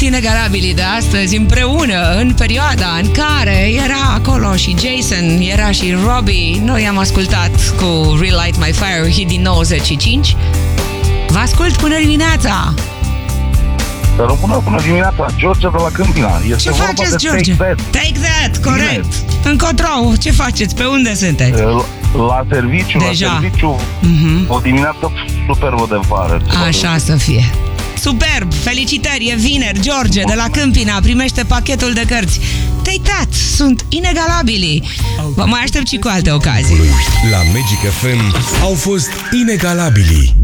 inegalabilii de astăzi împreună în perioada în care era acolo și Jason, era și Robbie. Noi am ascultat cu Relight My Fire, hit din 95. Vă ascult până dimineața. Rămână până dimineața, George de la Câmpina. Ce faceți, George? Take That, corect. Încotro, ce faceți? Pe unde sunteți? La serviciu, deja. La serviciu, o dimineață superbă de vară. Așa să fie. Superb! Felicitări! E vineri, George de la Câmpina primește pachetul de cărți. Take That! Sunt inegalabili! Vă mai aștept și cu alte ocazii. La Magic FM au fost inegalabili.